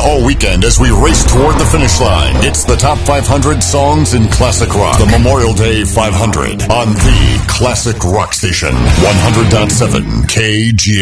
all weekend as we race toward the finish line. It's the top 500 songs in classic rock. The Memorial Day 500 on the Classic Rock Station. 100.7 KGM.